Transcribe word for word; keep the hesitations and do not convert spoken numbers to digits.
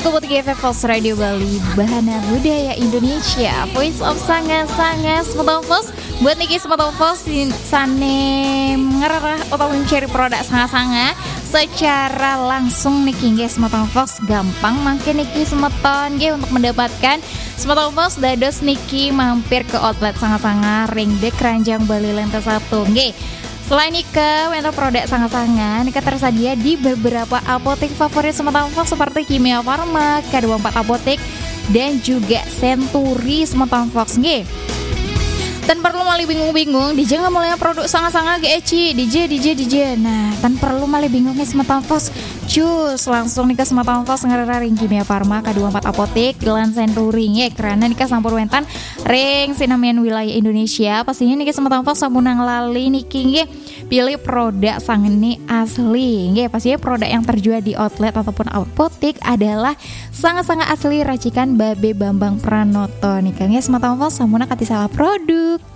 Kubut G F Pos Radio Bali, Bahana Budaya Indonesia, Voice of Sangat-Sangat Smetopos. Buat Niki Smetopos Sane ngerarah atau mencari produk sangat-sangat secara langsung Niki nge Smetopos gampang makin Niki Smeton nge untuk mendapatkan Smetopos dados Niki mampir ke outlet sangat-sangat Ring de Keranjang Bali Lantai satu nge. Selain Nika, untuk produk sangat-sangat Nika tersedia di beberapa apotek favorit Smetopos seperti Kimia Farma, K dua puluh empat Apotek, dan juga Century Smetopos nge. Dan perlu malah bingung-bingung, D J nggak mulai produk sangat-sangat Eci, D J, D J, D J. Nah, tan perlu malah bingungnya Smetopos. Cus, langsung nih ke Smetopos ngerararing Kimia Farma, K dua puluh empat Apotek, Gelan Century ya, karena nih ke sampur wentan ring sinamian wilayah Indonesia. Pastinya nih ke Smetopos samunang lali niki nge pilih produk sang ini asli. Nge, pastinya produk yang terjual di outlet ataupun apotek adalah sangat-sangat asli racikan Babe Bambang Pranoto. Nih kan nge Smetopos samunang kati salah produk.